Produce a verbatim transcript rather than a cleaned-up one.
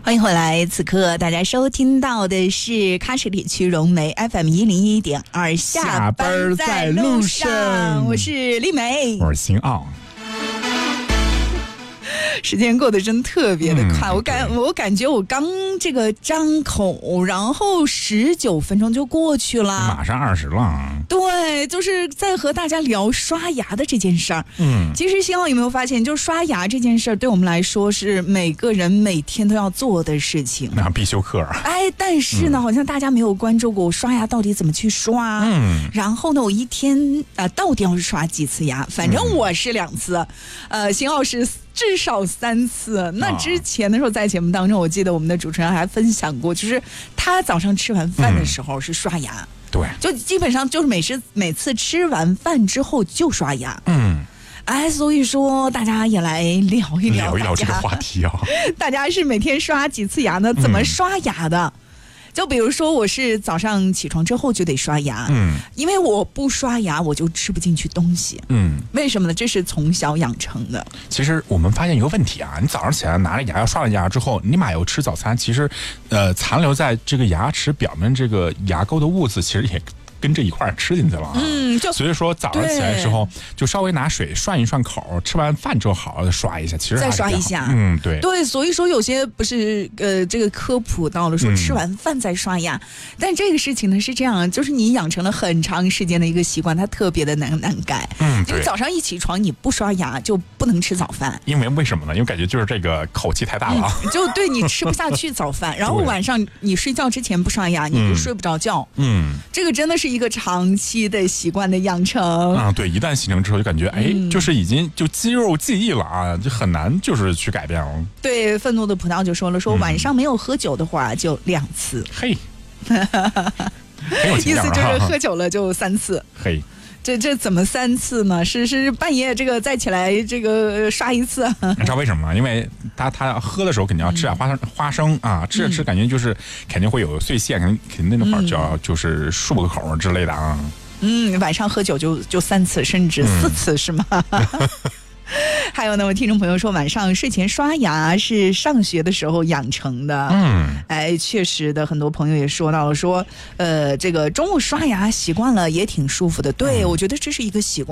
欢迎回来，此刻大家收听到的是喀什地区融媒 F M 一零一点二，下班在路上，我是丽梅， 我是新奥。 时间过得真特别的快， 嗯、 我感我感觉我刚这个张口，然后十九分钟就过去了， 马上二十了。 对，就是在和大家聊刷牙的这件事儿。 嗯， 其实新奥有没有发现，就是刷牙这件事儿，对我们来说是每个人每天都要做的事情， 那必修课。 哎，但是呢、嗯，好像大家没有关注过我刷牙到底怎么去刷。 嗯， 然后呢，我一天呃到底要刷几次牙？反正我是两次，嗯、呃，新奥是至少三次。那之前的时候在节目当中，我记得我们的主持人还分享过，就是他早上吃完饭的时候是刷牙。嗯， 对， 就基本上就是每次每次吃完饭之后就刷牙。 嗯， 哎，所以说大家也来聊一聊聊一聊这个话题啊。 大家是每天刷几次牙呢？怎么刷牙的？嗯，就比如说我是早上起床之后就得刷牙，嗯，因为我不刷牙我就吃不进去东西，嗯，为什么呢？这是从小养成的。 其实我们发现一个问题啊，你早上起来拿着牙刷刷完牙之后，你马上吃早餐，其实，呃，残留在这个牙齿表面这个牙垢的物质，其实也跟着一块吃进去了， 嗯，就所以说早上起来的时候就稍微拿水涮一涮口，吃完饭之后好好的刷一下，其实再刷一下， 嗯，对对，所以说有些不是呃这个科普到了说吃完饭再刷牙，嗯，但这个事情呢是这样，就是你养成了很长时间的一个习惯，它特别的难难改。 嗯，对， 你早上一起床你不刷牙就不能吃早饭， 因为为什么呢？因为感觉就是这个口气太大了， 嗯，就对你吃不下去早饭，然后晚上你睡觉之前不刷牙，你就睡不着觉。嗯，这个真的是一个长期的习惯的养成啊，对，一旦形成之后就感觉哎，嗯，就是已经就肌肉记忆了啊，就很难就是去改变了。 对，愤怒的葡萄就说了，说晚上没有喝酒的话就两次， 嘿，很有情调啊， 意思就是喝酒了就三次， 嘿。 这这怎么三次呢？是是半夜这个再起来这个刷一次？ 你知道为什么吗？因为他他喝的时候肯定要吃点花生，嗯，花生啊，吃着吃感觉就是肯定会有碎屑，肯定肯定那会儿就要就是漱个口之类的啊。 嗯，晚上喝酒就就三次甚至四次，嗯，是吗？还有呢，我听众朋友说晚上睡前刷牙是上学的时候养成的。嗯，哎，确实的，很多朋友也说到了说，呃，这个中午刷牙习惯了也挺舒服的。对，嗯，我觉得这是一个习惯。